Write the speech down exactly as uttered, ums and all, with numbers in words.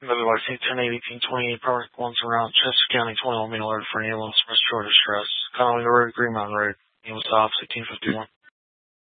Moving by C ten eighty, eighteen twenty-eight, Project one's around Chester County, twenty-one mail order for an ambulance, restore distress. Conway Road, Green Mountain Road, ambulance office, eighteen fifty-one.